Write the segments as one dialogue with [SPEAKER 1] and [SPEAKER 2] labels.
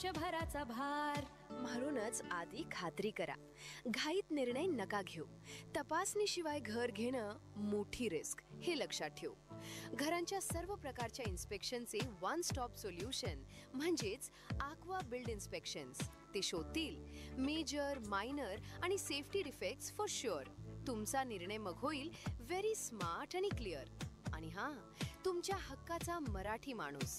[SPEAKER 1] वर्षभराचा भार.
[SPEAKER 2] म्हणूनच आधी खात्री करा, घाईत निर्णय नका घेऊ. तपासणीशिवाय घर घेणं मोठी रिस्क, हे लक्षात ठेवू. घरांच्या सर्व प्रकारच्या इन्स्पेक्शनचे वन स्टॉप सोल्युशन म्हणजेच आक्वा बिल्ड इन्स्पेक्शन्स. ते शोधतील मेजर, मायनर आणि सेफ्टी डिफेक्ट्स फॉर शुअर. तुमचा निर्णय मग होईल व्हेरी स्मार्ट आणि क्लिअर. आणि हां, तुमच्या हक्काचा मराठी माणूस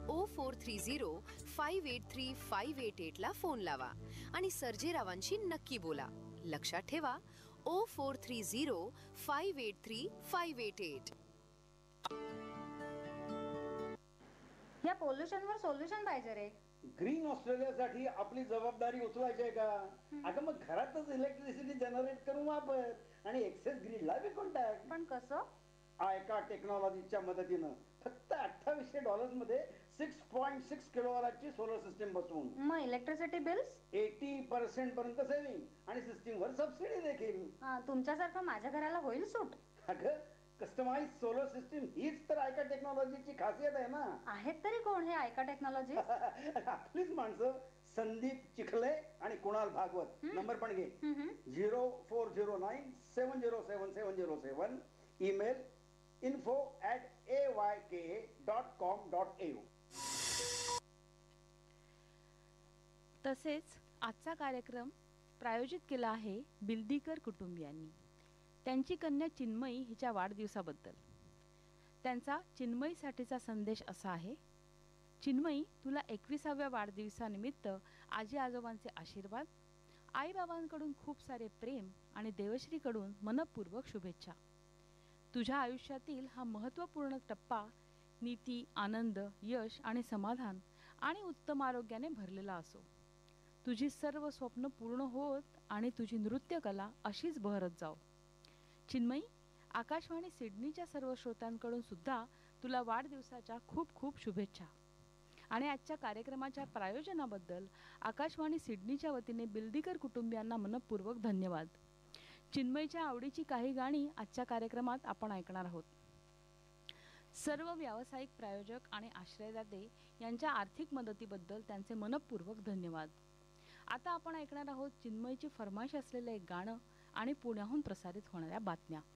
[SPEAKER 2] 0430583588 ला फोन लावा आणि सर्जेरावांशी नक्की बोला. लक्षात ठेवा, 0430583588.
[SPEAKER 3] या पोल्युशनवर सोल्युशन पाहिजे रे.
[SPEAKER 4] ग्रीन ऑस्ट्रेलियासाठी आपली जबाबदारी उचलायची आहे का? अगं मग घरातच इलेक्ट्रिसिटी जनरेट करून वापर आणि एक्सेस ग्रीडला विकून टाक.
[SPEAKER 3] पण कसं?
[SPEAKER 4] आयका टेक्नॉलॉजीच्या मदतीनं फक्त $2800 मध्ये 6.6 किलोवॅटची सोलर सिस्टीम बसवून
[SPEAKER 3] मग इलेक्ट्रिसिटी बिल्स
[SPEAKER 4] 80% पर्यंत सेव्हिंग आणि सिस्टीमवर सबसिडी देखील.
[SPEAKER 3] तुमच्यासारखं माझ्या घराला होईल सूट.
[SPEAKER 4] अगं कस्टमाइज सोलर सिस्टीम हीच तर आयका टेक्नॉलॉजीची खासियत आहे ना.
[SPEAKER 3] आहेत तरी कोण हे आयका टेक्नॉलॉजी?
[SPEAKER 4] आपलीच माणसं, संदीप चिखले आणि कुणाल भागवत. नंबर पण घे, 0409707707. Email info@ayka.com.au.
[SPEAKER 5] तसेच आजचा कार्यक्रम प्रायोजित केला आहे बिल्दीकर कुटुंबियांनी. त्यांची कन्या चिन्मयी हिच्या वाढदिवसाबद्दल. त्यांचा चिन्मयीसाठीचा संदेश असा आहे: चिन्मयी, तुला 21व्या वाढदिवसानिमित्त आजी आजोबांचे आशीर्वाद, आईबाबांकडून खूप सारे प्रेम आणि देवश्रीकडून मनपूर्वक शुभेच्छा. तुझ्या आयुष्यातील हा महत्त्वपूर्ण टप्पा नीती, आनंद, यश आणि समाधान आणि उत्तम आरोग्याने भरलेला असो. तुझी सर्व स्वप्न पूर्ण होत आणि तुझी नृत्यकला अशीच बहरत जाओ. चिन्मयी, आकाशवाणी सिडनीच्या सर्व श्रोत्यांकडून सुद्धा तुला वाढदिवसाच्या खूप खूप शुभेच्छा. आणि आजच्या कार्यक्रमाच्या प्रायोजनाबद्दल आकाशवाणी सिडनीच्या वतीने बिल्दीकर कुटुंबियांना मनपूर्वक धन्यवाद. चिन्मयीच्या आवडीची काही गाणी आजच्या कार्यक्रमात आपण ऐकणार आहोत. सर्व व्यावसायिक प्रायोजक आणि आश्रयदाते यांच्या आर्थिक मदतीबद्दल त्यांचे मनपूर्वक धन्यवाद. आता आपण ऐकणार आहोत चिन्मयीची फरमाईश असलेले एक गाणं आणि पुण्याहून प्रसारित होणाऱ्या बातम्या.